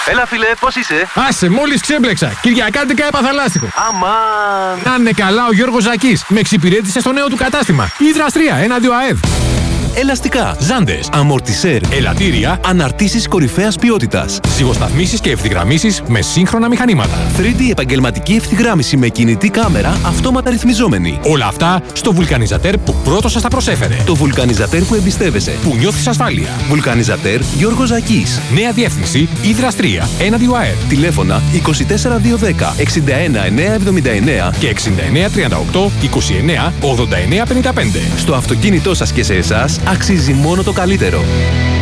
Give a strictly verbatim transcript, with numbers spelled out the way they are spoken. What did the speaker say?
Έλα φίλε, πώς είσαι? Άσε, μόλις ξέμπλεξα. Κυριακάτικα έπαθα λάστιχο. Αμάν. Να είναι καλά ο Γιώργος Ζακής. Με εξυπηρέτησε στο νέο του κατάστημα. Ύδρας τρία, έναντι ΟΑΕΔ. Ελαστικά, ζάντες, αμορτισέρ, ελαττήρια, αναρτήσεις κορυφαίας ποιότητας. Ζυγοσταθμίσεις και ευθυγραμμίσεις με σύγχρονα μηχανήματα. θρι ντι επαγγελματική ευθυγράμμιση με κινητή κάμερα, αυτόματα ρυθμιζόμενη. Όλα αυτά στο βουλκανιζατέρ που πρώτος σας τα προσέφερε. Το βουλκανιζατέρ που εμπιστεύεσαι. Που νιώθεις ασφάλεια. Βουλκανιζατέρ Γιώργος Ζακής. Νέα διεύθυνση Ύδρας τρία, έναντι ΟΑΕΔ. Τηλέφωνα είκοσι τέσσερα διακόσια δέκα εξήντα ένα εννιακόσια εβδομήντα εννέα και εξήντα εννέα τριάντα οκτώ είκοσι εννέα ογδόντα εννέα πενήντα πέντε. Στο αυτοκίνητό σας και σε εσάς αξίζει μόνο το καλύτερο.